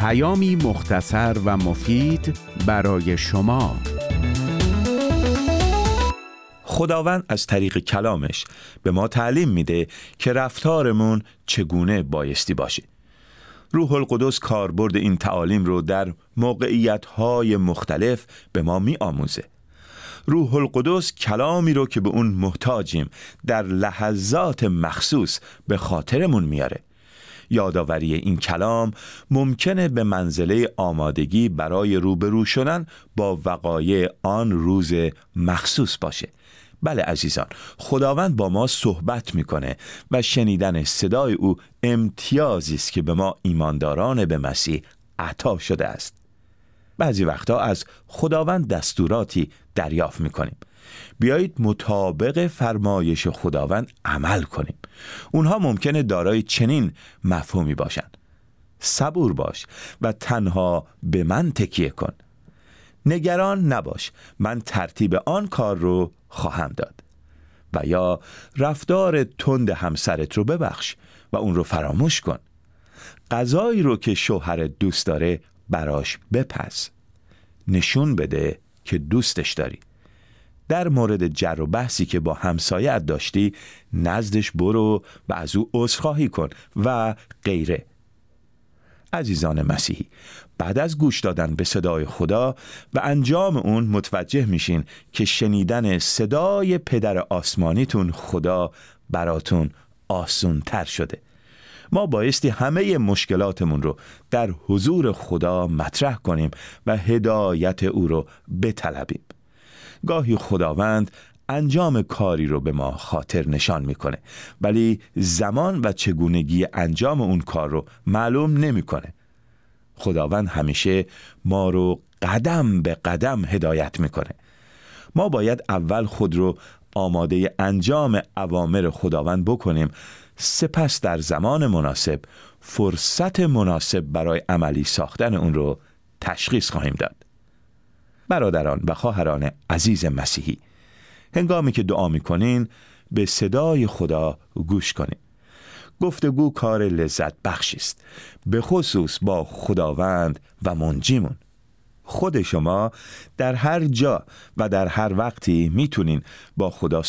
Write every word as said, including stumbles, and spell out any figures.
پیامی مختصر و مفید برای شما. خداوند از طریق کلامش به ما تعلیم میده که رفتارمون چگونه بایستی باشه. روح القدس کاربرد این تعالیم رو در موقعیت‌های مختلف به ما می‌آموزه. روح القدس کلامی رو که به اون محتاجیم در لحظات مخصوص به خاطرمون میاره. یادآوری این کلام ممکنه به منزله آمادگی برای روبرو شدن با وقایع آن روز مخصوص باشه. بله عزیزان، خداوند با ما صحبت میکنه و شنیدن صدای او امتیازی است که به ما ایمانداران به مسیح عطا شده است. بعضی وقتا از خداوند دستوراتی دریافت میکنیم. بیایید مطابق فرمایش خداوند عمل کنیم. اونها ممکنه دارای چنین مفهومی باشند: صبور باش و تنها به من تکیه کن. نگران نباش، من ترتیب آن کار رو خواهم داد. و یا رفتار تند همسرت رو ببخش و اون رو فراموش کن. غذایی رو که شوهر دوست داره براش بپز. نشون بده که دوستش داری. در مورد جر و بحثی که با همسایه‌ات داشتی نزدش برو و از او عذرخواهی کن و غیره. عزیزان مسیحی، بعد از گوش دادن به صدای خدا و انجام اون متوجه میشین که شنیدن صدای پدر آسمانیتون خدا براتون آسون تر شده. ما بایستی همه مشکلاتمون رو در حضور خدا مطرح کنیم و هدایت او رو بطلبیم. گاهی خداوند انجام کاری رو به ما خاطر نشان میکنه، ولی زمان و چگونگی انجام اون کار رو معلوم نمیکنه. خداوند همیشه ما رو قدم به قدم هدایت میکنه. ما باید اول خود رو آماده انجام اوامر خداوند بکنیم، سپس در زمان مناسب فرصت مناسب برای عملی ساختن اون رو تشخیص خواهیم داد. برادران و خواهران عزیز مسیحی، هنگامی که دعا میکنین به صدای خدا گوش کنین. گفتگو کار لذت بخشی است، به خصوص با خداوند و منجیمون. خود شما در هر جا و در هر وقتی میتونین با خدا